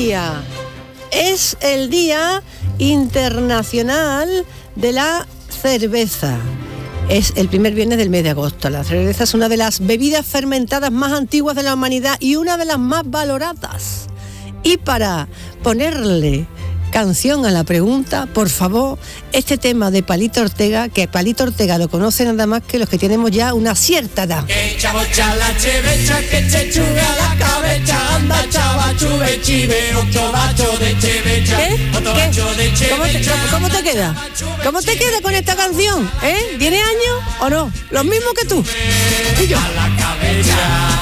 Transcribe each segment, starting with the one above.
día. Es el Día Internacional de la Cerveza. Es el primer viernes del mes de agosto. La cerveza es una de las bebidas fermentadas más antiguas de la humanidad y una de las más valoradas. Y para ponerle canción a la pregunta, por favor, este tema de Palito Ortega, que Palito Ortega lo conoce nada más que los que tenemos ya una cierta edad. Que chabocha la chevecha, que che chuga la cabeza, anda chava chuve chive, otro bacho de chevecha, otro bacho de chevecha. ¿Cómo te queda? ¿Cómo te queda con esta canción? ¿Tiene años o no? Los mismos que tú. Y yo. A la cabeza.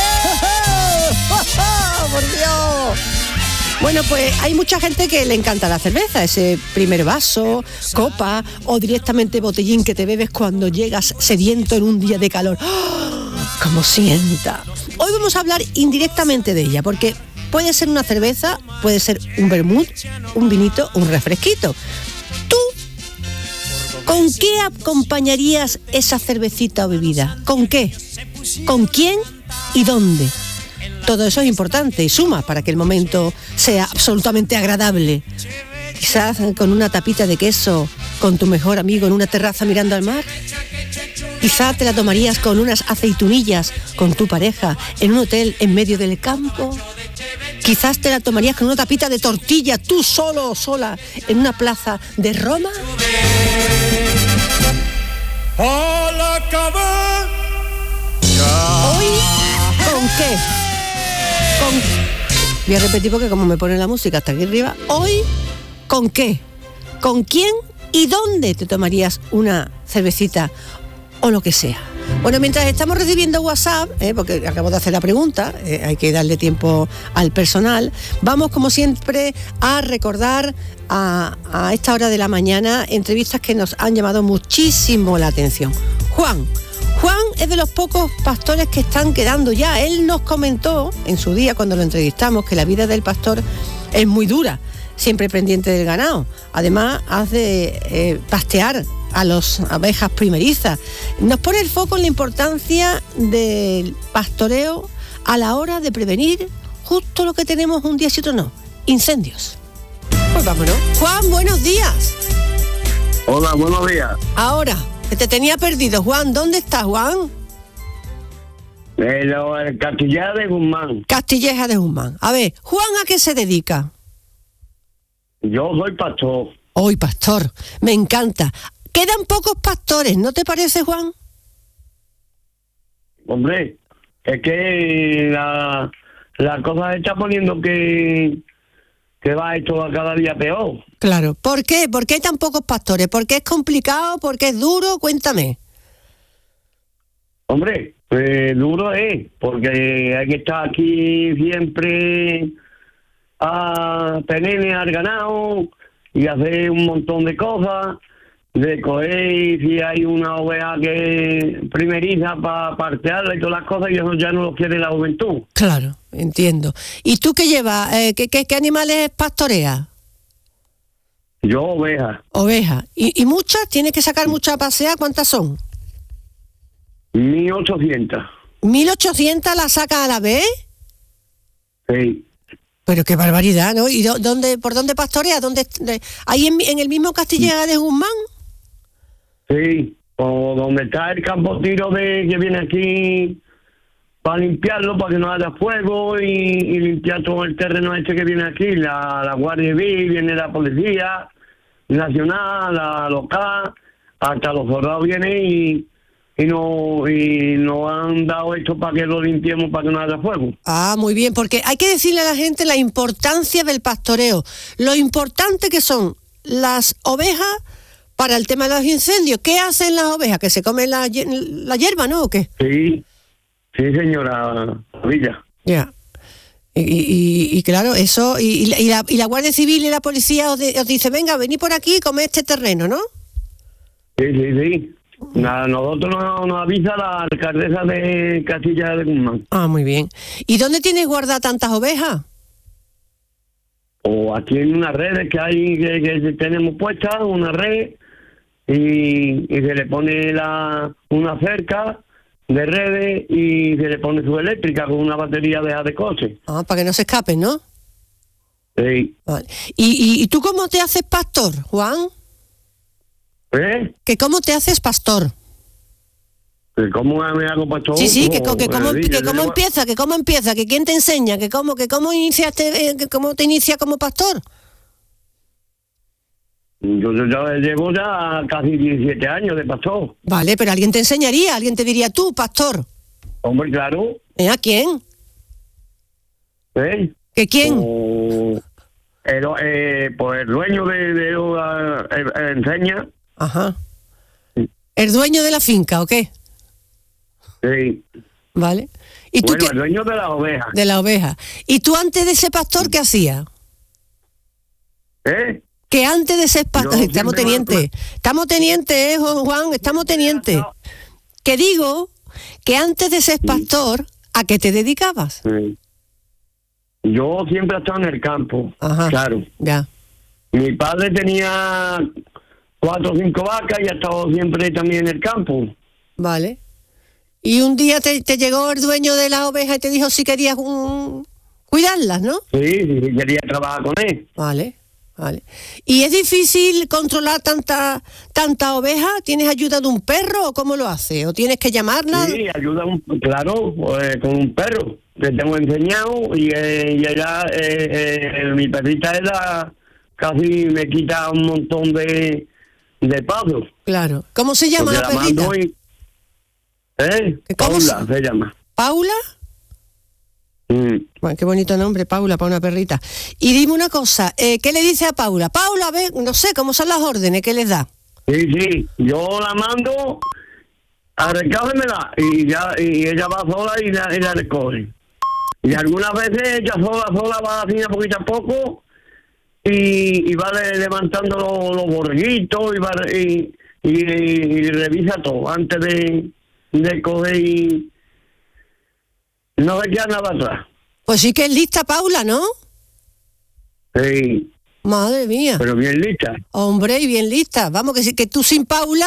¡Por Dios! Bueno, pues hay mucha gente que le encanta la cerveza, ese primer vaso, copa o directamente botellín que te bebes cuando llegas sediento en un día de calor. ¡Oh! ¡Cómo sienta! Hoy vamos a hablar indirectamente de ella, porque puede ser una cerveza, puede ser un vermut, un vinito, un refresquito. ¿Tú con qué acompañarías esa cervecita o bebida? ¿Con qué? ¿Con quién y dónde? Todo eso es importante y suma para que el momento sea absolutamente agradable. Quizás con una tapita de queso con tu mejor amigo en una terraza mirando al mar. Quizás te la tomarías con unas aceitunillas con tu pareja en un hotel en medio del campo. Quizás te la tomarías con una tapita de tortilla tú solo o sola en una plaza de Roma. Hoy, ¿con qué? Voy a repetir porque como me pone la música hasta aquí arriba. Hoy, ¿con qué? ¿Con quién y dónde te tomarías una cervecita o lo que sea? Bueno, mientras estamos recibiendo WhatsApp, porque acabo de hacer la pregunta, hay que darle tiempo al personal, vamos como siempre a recordar a esta hora de la mañana entrevistas que nos han llamado muchísimo la atención. Juan es de los pocos pastores que están quedando ya. Él nos comentó en su día cuando lo entrevistamos que la vida del pastor es muy dura, siempre pendiente del ganado. Además, hace pastear a las abejas primerizas. Nos pone el foco en la importancia del pastoreo a la hora de prevenir justo lo que tenemos un día sí otro no, incendios. Pues vámonos. Juan, buenos días. Hola, buenos días. Ahora, que te tenía perdido, Juan. ¿Dónde estás, Juan? El Castilleja de Guzmán. Castilleja de Guzmán. A ver, Juan, ¿a qué se dedica? Yo soy pastor. Hoy, pastor. Me encanta. Quedan pocos pastores, ¿no te parece, Juan? Hombre, es que la cosa se está poniendo que va esto a cada día peor. Claro. ¿Por qué? ¿Por qué hay tan pocos pastores? ¿Por qué es complicado? ¿Por qué es duro? Cuéntame. Hombre, duro es, porque hay que estar aquí siempre a tener al ganado y hacer un montón de cosas, de coger si hay una oveja que primeriza para partearla y todas las cosas, y eso ya no lo quiere la juventud. Claro, entiendo. ¿Y tú qué llevas? ¿Qué animales pastoreas? Yo ovejas. Ovejas. ¿Y muchas? ¿Tienes que sacar muchas a pasear? ¿Cuántas son? 1800. ¿1800 las sacas a la vez? Sí. Pero qué barbaridad, ¿no? ¿Y por dónde pastoreas? ¿Ahí en el mismo Castilleja de Guzmán? Sí, o donde está el campo tiro que viene aquí para limpiarlo, para que no haya fuego y limpiar todo el terreno este que viene aquí. La Guardia Civil, viene la Policía Nacional, la local, hasta los soldados vienen y no han dado esto para que lo limpiemos, para que no haya fuego. Ah, muy bien, porque hay que decirle a la gente la importancia del pastoreo, lo importante que son las ovejas para el tema de los incendios. ¿Qué hacen las ovejas? ¿Que se comen la hierba, no? ¿O qué? Sí, señora Villa. Ya. Y claro, eso, y la Guardia Civil y la policía os dice, venga, venid por aquí y comed este terreno, ¿no? Sí. Nosotros nos avisa la alcaldesa de Castilla de Guzmán. Ah, muy bien. ¿Y dónde tienes guardadas tantas ovejas? O aquí en unas redes que hay que tenemos puestas, una red, y se le pone una cerca de redes y se le pone su eléctrica con una batería de coche. Ah, para que no se escapen, ¿no? Sí. Vale. ¿Y tú cómo te haces pastor, Juan? ¿Que cómo te haces pastor? ¿Que cómo me hago pastor? Sí, que cómo empieza, que quién te enseña, que cómo iniciaste, que cómo te inicia como pastor. Yo ya llevo ya casi 17 años de pastor. Vale, pero alguien te enseñaría, alguien te diría tú, pastor. Hombre, claro. ¿A quién? ¿Que quién? Pues el dueño de enseña. Ajá. ¿El dueño de la finca o qué? Sí. Vale. ¿Y tú el dueño de la oveja. De la oveja. ¿Y tú antes de ser pastor qué hacías? Que antes de ser pastor... Estamos teniente, Juan, estamos teniente. Que digo que antes de ser pastor, ¿a qué te dedicabas? Sí. Yo siempre he estado en el campo. Ajá. Claro. Ya. Mi padre tenía 4 o 5 vacas y ha estado siempre también en el campo. Vale. Y un día te llegó el dueño de la oveja y te dijo si querías cuidarlas, ¿no? Sí, quería trabajar con él. Vale. ¿Y es difícil controlar tanta oveja? ¿Tienes ayuda de un perro o cómo lo haces? ¿O tienes que llamarla? Sí, ayuda, claro, con un perro. Le tengo enseñado y ella, mi perrita casi me quita un montón de pasos. Claro. ¿Cómo se llama la perrita? Paula se llama. ¿Paula? Bueno, qué bonito nombre, Paula, para una perrita. Y dime una cosa, ¿qué le dice a Paula? Paula, a ver, no sé, ¿cómo son las órdenes que les da? Sí, yo la mando a recógemela y ella va sola y la recoge. Y algunas veces ella sola va haciendo poquito a poco y va levantando los borreguitos y revisa todo antes de coger y no le queda nada atrás. Pues sí que es lista, Paula, ¿no? Sí. Madre mía. Pero bien lista. Hombre, y bien lista. Vamos, que tú sin Paula,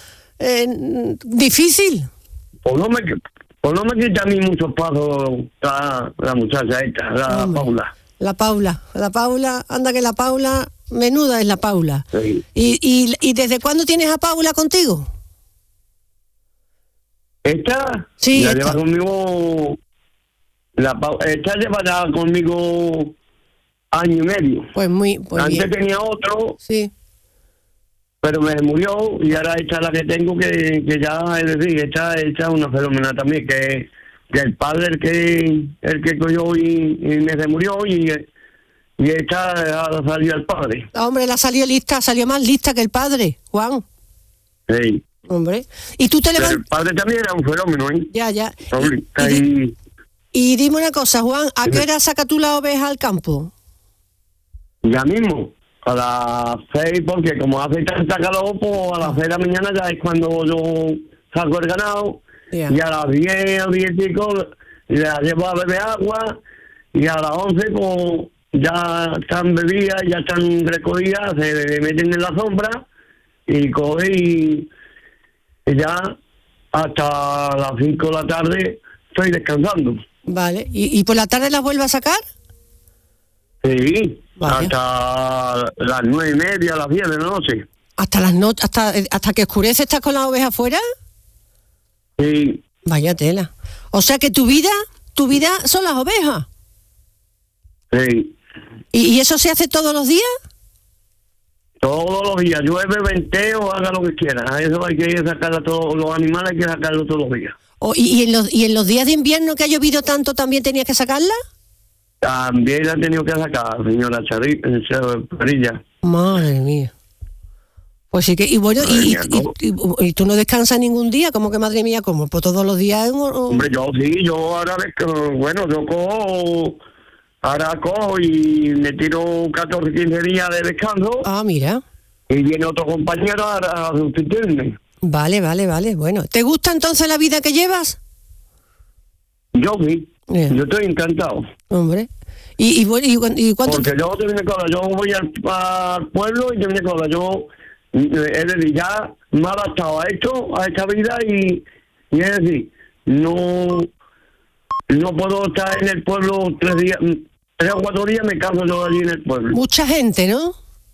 difícil. Pues no me quita a mí muchos pasos la muchacha esta, Paula. La Paula, anda que la Paula, menuda es la Paula. Sí. ¿Y desde cuándo tienes a Paula contigo? ¿Esta? Sí, la lleva conmigo... Esta lleva ya conmigo año y medio. Pues antes bien. Tenía otro, sí, pero me murió y ahora esta es la que tengo que ya, es decir, esta es una fenómena también, que el padre el que cogió y me murió y esta salió al padre. Hombre, la salió más lista que el padre, Juan. Sí. Hombre, y tú te levantas... El padre también era un fenómeno, ¿eh? Ya. Y dime una cosa, Juan, ¿a qué hora sacas tú la oveja al campo? Ya mismo, a las 6, porque como hace tanta calor, pues a las 6 de la mañana ya es cuando yo saco el ganado, y a las 10 o 10 y pico la llevo a beber agua, y a las 11 pues ya están bebidas, ya están recogidas, se meten en la sombra, y coge y ya hasta las 5 de la tarde estoy descansando. Vale, ¿y por la tarde las vuelve a sacar? Sí, vale. Hasta las 9:30, las 10 de la noche. ¿Hasta que oscurece estás con la oveja afuera? Sí. Vaya tela. O sea que tu vida son las ovejas. Sí. ¿Y eso se hace todos los días? Todos los días, llueve, venteo, haga lo que quiera. A eso hay que sacarlo todos los animales, hay que sacarlo todos los días. ¿Y en los días de invierno que ha llovido tanto también tenías que sacarla? También la he tenido que sacar, señora Charilla. Madre mía. Pues sí que, y bueno, y tú no descansas ningún día, ¿cómo que madre mía? ¿Cómo? Pues todos los días... Hombre, yo ahora, yo cojo y me tiro 14, 15 días de descanso. Ah, mira. Y viene otro compañero a sustituirme. Vale. Bueno, ¿te gusta entonces la vida que llevas? Yo sí. Yo estoy encantado. Hombre. ¿Y cuánto? Porque yo voy al pueblo y es decir, ya me he adaptado a esta vida y es decir, no puedo estar en el pueblo 3 días, 3 o 4 días me caso yo allí en el pueblo. Mucha gente, ¿no?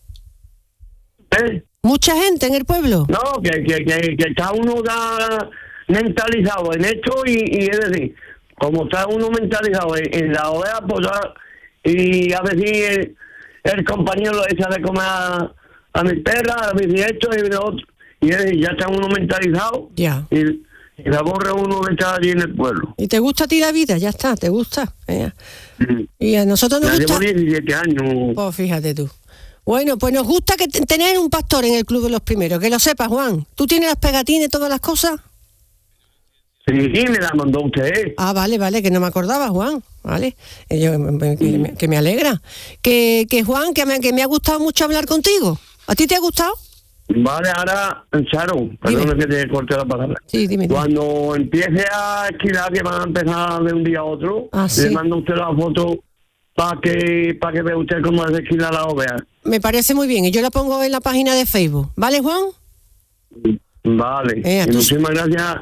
Mucha gente en el pueblo. No, que está uno ya mentalizado en esto y es decir, como está uno mentalizado en la OEA, pues ya, y a ver si el compañero lo echa de comer a mi perra, a ver si esto y lo otro, y ya está uno mentalizado. Ya. Y la borra uno de estar allí en el pueblo. ¿Y te gusta a ti la vida? Ya está, ¿te gusta? Y a nosotros nos gusta... Llevo 17 años. Pues fíjate tú. Bueno, pues nos gusta tener un pastor en el Club de los Primeros, que lo sepas, Juan. ¿Tú tienes las pegatinas y todas las cosas? Sí, me la mandó usted. Ah, vale, que no me acordaba, Juan. Vale, que me alegra. Que Juan, que me ha gustado mucho hablar contigo. ¿A ti te ha gustado? Vale, ahora, Charo, perdón que te corte la palabra. Sí, dime. Cuando empiece a esquilar, que van a empezar de un día a otro, ¿sí? le mando a usted la foto para que vea usted cómo se esquila la ovea. Me parece muy bien, y yo la pongo en la página de Facebook. ¿Vale, Juan? Vale, y muchísimas gracias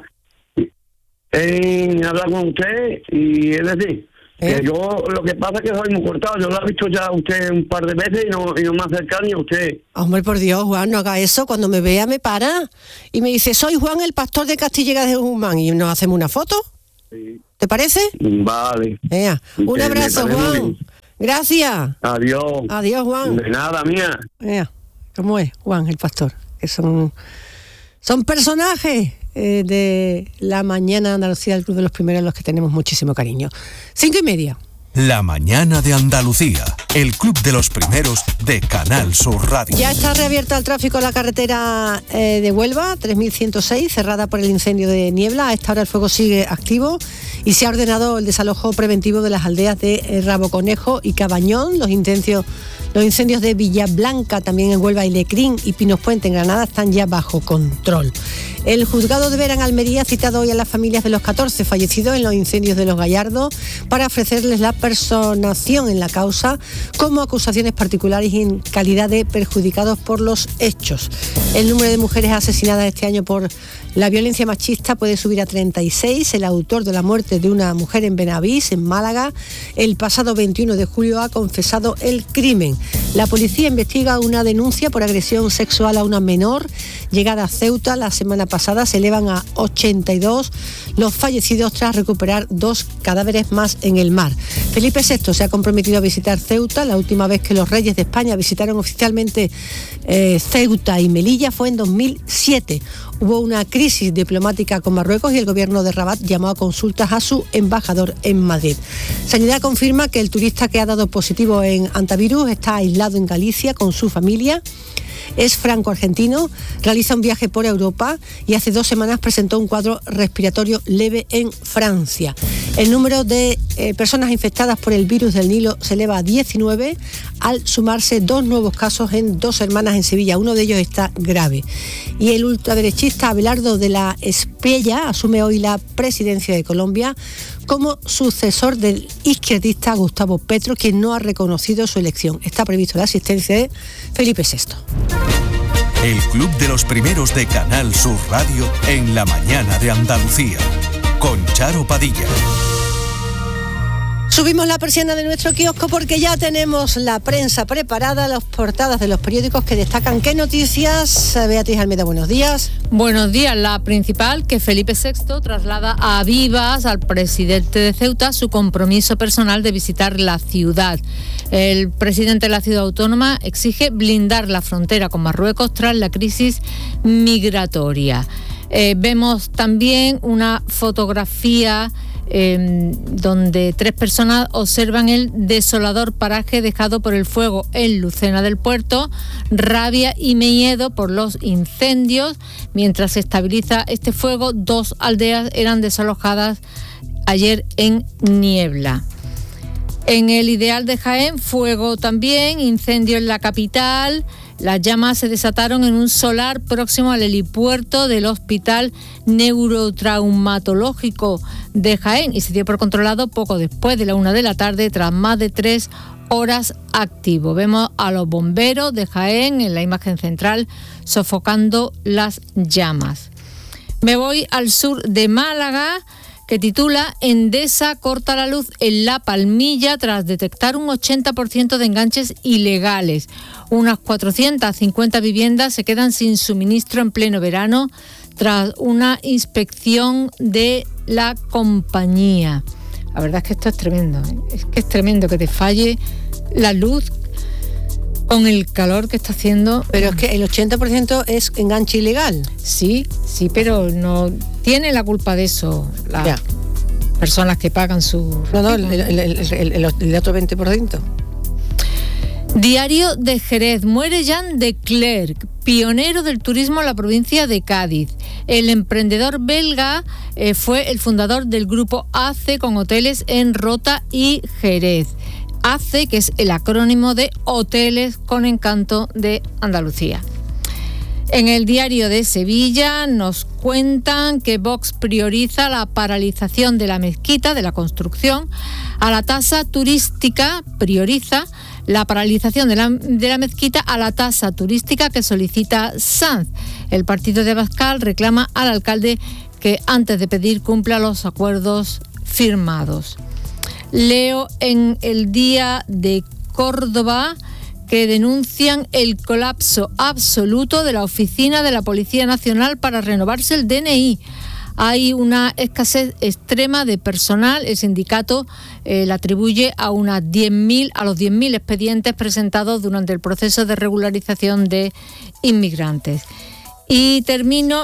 en hablar con usted, y es decir, que yo lo que pasa es que soy muy cortado. Yo lo he visto ya a usted un par de veces y no me acerca ni a usted. Hombre, por Dios, Juan, no haga eso. Cuando me vea me para y me dice, soy Juan, el pastor de Castillegas de Guzmán, y nos hacemos una foto. Sí. ¿Te parece? Vale. Un abrazo, Juan. Gracias. Adiós. Adiós, Juan. De nada, mía. ¿Cómo es, Juan, el pastor? Que son personajes de la mañana de Andalucía del Club de los Primeros, a los que tenemos muchísimo cariño. 5:30. La mañana de Andalucía, el Club de los Primeros de Canal Sur Radio. Ya está reabierta al tráfico la carretera de Huelva, 3106, cerrada por el incendio de Niebla. A esta hora el fuego sigue activo y se ha ordenado el desalojo preventivo de las aldeas de Raboconejo y Cabañón. Los incendios de Villablanca, también en Huelva, y Lecrín y Pinos Puente en Granada están ya bajo control. El juzgado de Vera en Almería ha citado hoy a las familias de los 14 fallecidos en los incendios de Los Gallardos para ofrecerles la personación en la causa como acusaciones particulares y en calidad de perjudicados por los hechos. El número de mujeres asesinadas este año por la violencia machista puede subir a 36. El autor de la muerte de una mujer en Benavís, en Málaga, el pasado 21 de julio ha confesado el crimen. La policía investiga una denuncia por agresión sexual a una menor llegada a Ceuta la semana pasada. Se elevan a 82 los fallecidos tras recuperar 2 cadáveres más en el mar. Felipe VI se ha comprometido a visitar Ceuta. La última vez que los reyes de España visitaron oficialmente Ceuta y Melilla fue en 2007. Hubo una crisis diplomática con Marruecos y el gobierno de Rabat llamó a consultas a su embajador en Madrid. Sanidad confirma que el turista que ha dado positivo en antivirus está aislado en Galicia con su familia. Es franco-argentino, realiza un viaje por Europa y hace 2 semanas presentó un cuadro respiratorio leve en Francia. El número de personas infectadas por el virus del Nilo se eleva a 19 al sumarse 2 nuevos casos en 2 hermanas en Sevilla. Uno de ellos está grave. Y el ultraderechista Abelardo de la Espriella asume hoy la presidencia de Colombia como sucesor del izquierdista Gustavo Petro, quien no ha reconocido su elección. Está previsto la asistencia de Felipe VI. El Club de los Primeros de Canal Sur Radio en la mañana de Andalucía, con Charo Padilla. Subimos la persiana de nuestro kiosco porque ya tenemos la prensa preparada, las portadas de los periódicos que destacan qué noticias. Beatriz Almeida, buenos días. Buenos días. La principal, que Felipe VI traslada a vivas al presidente de Ceuta su compromiso personal de visitar la ciudad. El presidente de la ciudad autónoma exige blindar la frontera con Marruecos tras la crisis migratoria. Vemos también una fotografía donde 3 personas observan el desolador paraje dejado por el fuego en Lucena del Puerto. Rabia y miedo por los incendios. Mientras se estabiliza este fuego, 2 aldeas eran desalojadas ayer en Niebla. En el Ideal de Jaén, fuego también, incendio en la capital. Las llamas se desataron en un solar próximo al helipuerto del Hospital Neurotraumatológico de Jaén y se dio por controlado poco después de la 1 de la tarde tras más de 3 horas activo. Vemos a los bomberos de Jaén en la imagen central sofocando las llamas. Me voy al sur de Málaga, que titula Endesa corta la luz en La Palmilla tras detectar un 80% de enganches ilegales. Unas 450 viviendas se quedan sin suministro en pleno verano tras una inspección de la compañía. La verdad es que esto es tremendo, ¿eh? Es que es tremendo que te falle la luz con el calor que está haciendo. Pero es que el 80% es enganche ilegal. Sí, pero no tiene la culpa de eso las personas que pagan su... No, el otro 20%. Diario de Jerez, muere Jean de Clercq, pionero del turismo en la provincia de Cádiz. El emprendedor belga fue el fundador del grupo ACE con hoteles en Rota y Jerez. ACE, que es el acrónimo de Hoteles con Encanto de Andalucía. En el Diario de Sevilla nos cuentan que Vox prioriza la paralización de la mezquita, de la construcción, a la tasa turística, prioriza la paralización de la mezquita a la tasa turística que solicita Sanz. El partido de Abascal reclama al alcalde que antes de pedir cumpla los acuerdos firmados. Leo en el Día de Córdoba que denuncian el colapso absoluto de la oficina de la Policía Nacional para renovarse el DNI. Hay una escasez extrema de personal. El sindicato le atribuye a los 10.000 expedientes presentados durante el proceso de regularización de inmigrantes. Y termino.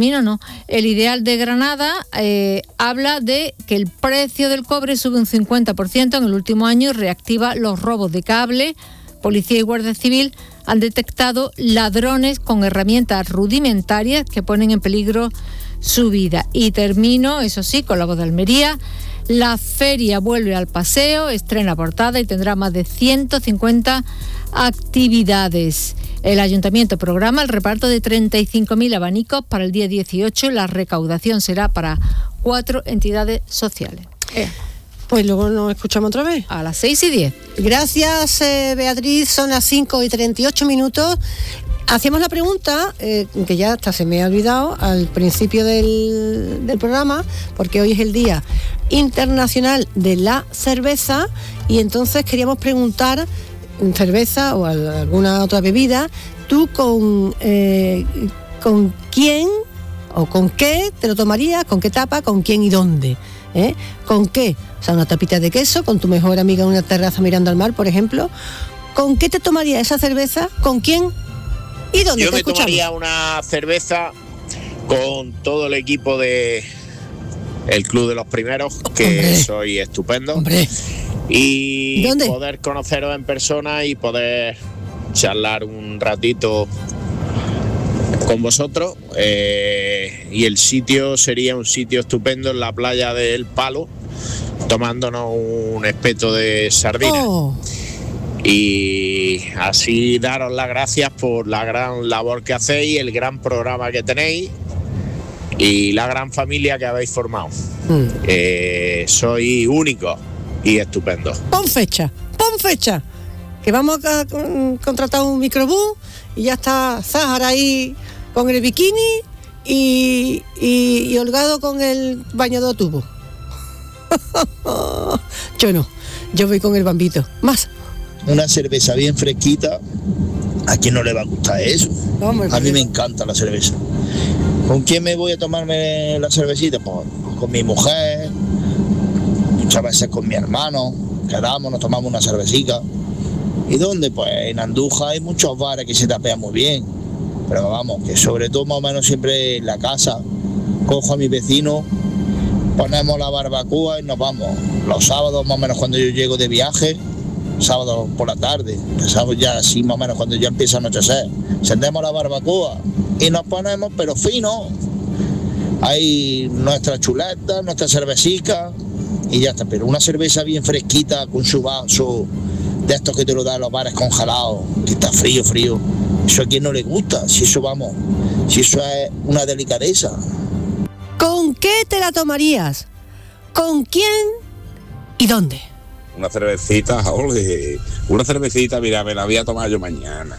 El Ideal de Granada habla de que el precio del cobre sube un 50% en el último año y reactiva los robos de cable. Policía y Guardia Civil han detectado ladrones con herramientas rudimentarias que ponen en peligro su vida. Y termino, eso sí, con La Voz de Almería. La feria vuelve al paseo, estrena portada y tendrá más de 150 actividades. El ayuntamiento programa el reparto de 35.000 abanicos para el día 18 y la recaudación será para 4 entidades sociales. Pues luego nos escuchamos otra vez. A las 6:10. Gracias, Beatriz. Son las 5:38. Hacíamos la pregunta, que ya hasta se me ha olvidado al principio del programa, porque hoy es el Día Internacional de la Cerveza, y entonces queríamos preguntar, cerveza o alguna otra bebida, ¿tú con quién o con qué te lo tomarías? ¿Con qué tapa? ¿Con quién y dónde? ¿Con qué? O sea, una tapita de queso, con tu mejor amiga en una terraza mirando al mar, por ejemplo. ¿Con qué te tomarías esa cerveza? ¿Con quién? ¿Y dónde? Yo me tomaría una cerveza con todo el equipo de el Club de los Primeros, que ¡hombre! Soy estupendo. ¡Hombre! Y ¿dónde? Poder conoceros en persona y poder charlar un ratito con vosotros. Y el sitio sería un sitio estupendo en la playa del Palo, tomándonos un espeto de sardina. Oh. Y así daros las gracias por la gran labor que hacéis, el gran programa que tenéis y la gran familia que habéis formado. Sois únicos y estupendos. Pon fecha, que vamos a contratar un microbús y ya está Zahara ahí con el bikini y Holgado con el bañador tubo. Yo no, yo voy con el bambito. Más. Una cerveza bien fresquita, ¿a quién no le va a gustar eso? Hombre, a mí me encanta la cerveza. ¿Con quién me voy a tomarme la cervecita? Pues con mi mujer, muchas veces con mi hermano, quedamos, nos tomamos una cervecita. ¿Y dónde? Pues en Andújar hay muchos bares que se tapean muy bien, pero vamos, que sobre todo más o menos siempre en la casa, cojo a mi vecino, ponemos la barbacoa y nos vamos. Los sábados más o menos cuando yo llego de viaje, sábado por la tarde, empezamos ya así más o menos cuando ya empieza a anochecer, encendemos la barbacoa y nos ponemos pero fino, hay nuestra chuleta, nuestra cervecita y ya está, pero una cerveza bien fresquita con su vaso de estos que te lo dan los bares congelados, que está frío, eso a quien no le gusta, si eso vamos, si eso es una delicadeza. ¿Con qué te la tomarías? ¿Con quién y dónde? Una cervecita, ole, una cervecita, mira, me la voy a tomar yo mañana,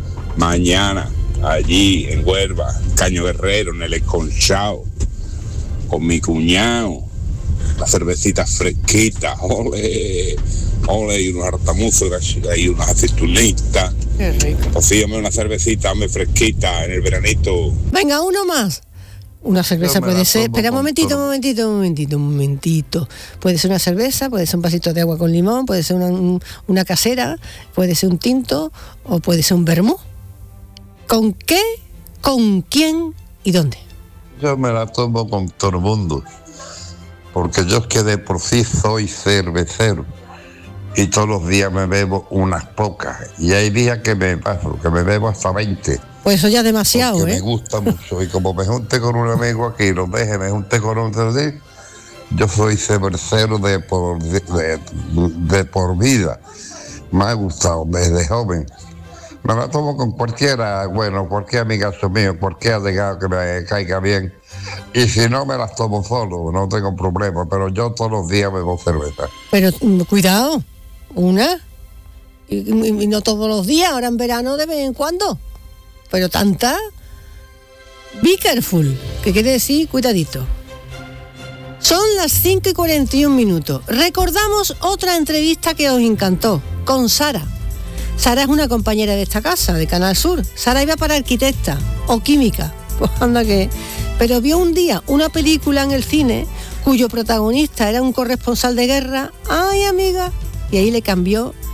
allí en Huelva, Caño Guerrero, en el Esconchao, con mi cuñado, la cervecita fresquita, ole, y unos hartamuzos y unas aceitunitas. Qué rico. Rocíame una cervecita, me fresquita en el veranito. Venga, uno más. Una cerveza puede ser, espera un momentito. Puede ser una cerveza, puede ser un vasito de agua con limón, puede ser una casera, puede ser un tinto o puede ser un vermú. ¿Con qué, con quién y dónde? Yo me la tomo con todo el mundo, porque yo es que de por sí soy cervecero y todos los días me bebo unas pocas y hay días que me paso, que me bebo hasta 20. Pues eso ya es demasiado, Me gusta mucho y como me junte con un amigo aquí, me junte con otro día, yo soy cervecero de por vida. Me ha gustado desde joven. Me la tomo con cualquiera, cualquier amigazo mío, cualquier llegado que me caiga bien. Y si no, me las tomo solo, no tengo problema, pero yo todos los días bebo cerveza. Pero cuidado, una, y no todos los días, ahora en verano de vez en cuando. Pero tanta, be careful, que quiere decir cuidadito. Son las 5:41. Recordamos otra entrevista que os encantó, con Sara. Sara es una compañera de esta casa, de Canal Sur. Sara iba para arquitecta o química, pues anda que... Pero vio un día una película en el cine cuyo protagonista era un corresponsal de guerra. ¡Ay, amiga! Y ahí le cambió